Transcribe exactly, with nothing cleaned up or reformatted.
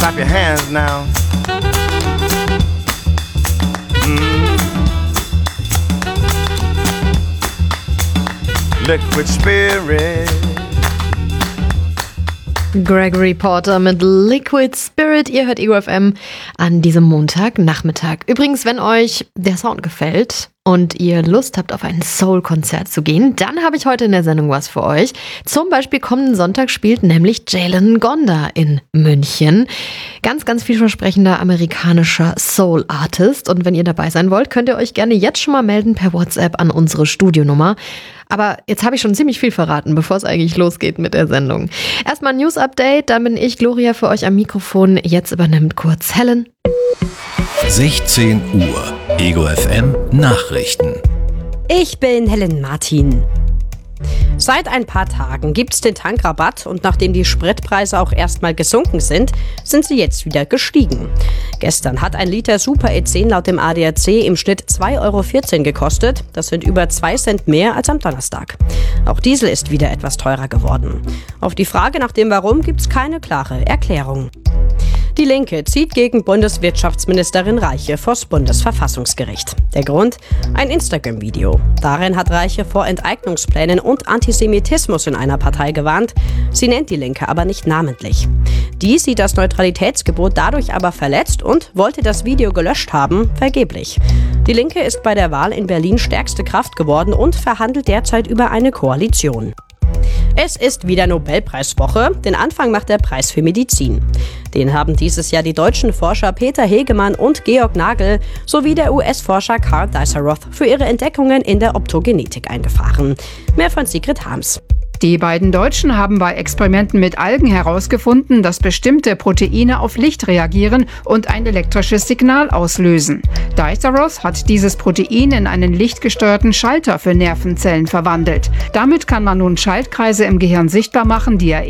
Clap your hands now. Mm. Liquid Spirit. Gregory Porter mit Liquid Spirit. Ihr hört Ego F M an diesem Montagnachmittag. Übrigens, wenn euch der Sound gefällt und ihr Lust habt, auf ein Soul-Konzert zu gehen, dann habe ich heute in der Sendung was für euch. Zum Beispiel kommenden Sonntag spielt nämlich Jalen Gonda in München. Ganz, ganz vielversprechender amerikanischer Soul-Artist. Und wenn ihr dabei sein wollt, könnt ihr euch gerne jetzt schon mal melden per WhatsApp an unsere Studionummer. Aber jetzt habe ich schon ziemlich viel verraten, bevor es eigentlich losgeht mit der Sendung. Erstmal ein News-Update, dann bin ich, Gloria, für euch am Mikrofon. Jetzt übernimmt kurz Helen. sechzehn Uhr, Ego F M Nachrichten. Ich bin Helen Martin. Seit ein paar Tagen gibt's den Tankrabatt und nachdem die Spritpreise auch erstmal gesunken sind, sind sie jetzt wieder gestiegen. Gestern hat ein Liter Super E zehn laut dem A D A C im Schnitt zwei Euro vierzehn gekostet. Das sind über zwei Cent mehr als am Donnerstag. Auch Diesel ist wieder etwas teurer geworden. Auf die Frage nach dem Warum gibt's keine klare Erklärung. Die Linke zieht gegen Bundeswirtschaftsministerin Reiche vors Bundesverfassungsgericht. Der Grund? Ein Instagram-Video. Darin hat Reiche vor Enteignungsplänen und Antisemitismus in einer Partei gewarnt. Sie nennt die Linke aber nicht namentlich. Die sieht das Neutralitätsgebot dadurch aber verletzt und wollte das Video gelöscht haben, vergeblich. Die Linke ist bei der Wahl in Berlin stärkste Kraft geworden und verhandelt derzeit über eine Koalition. Es ist wieder Nobelpreiswoche. Den Anfang macht der Preis für Medizin. Den haben dieses Jahr die deutschen Forscher Peter Hegemann und Georg Nagel sowie der U S-Forscher Karl Dicer-Roth für ihre Entdeckungen in der Optogenetik eingefahren. Mehr von Sigrid Harms. Die beiden Deutschen haben bei Experimenten mit Algen herausgefunden, dass bestimmte Proteine auf Licht reagieren und ein elektrisches Signal auslösen. Dicer-Roth hat dieses Protein in einen lichtgesteuerten Schalter für Nervenzellen verwandelt. Damit kann man nun Schaltkreise im Gehirn sichtbar machen, die